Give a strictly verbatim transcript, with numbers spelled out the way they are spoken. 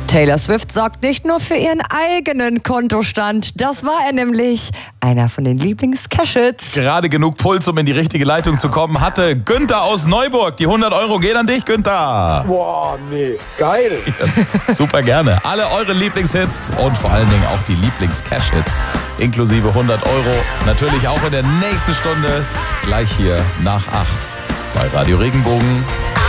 Taylor Swift sorgt nicht nur für ihren eigenen Kontostand. Das war er nämlich. Einer von den Lieblings-Cashits. Gerade genug Puls, um in die richtige Leitung zu kommen, hatte Günther aus Neuburg. Die hundert Euro gehen an dich, Günther. Boah, nee, geil. Ja, super gerne. Alle eure Lieblingshits und vor allen Dingen auch die Lieblings-Cash-Hits inklusive hundert Euro. Natürlich auch in der nächsten Stunde, gleich hier nach acht bei Radio Regenbogen.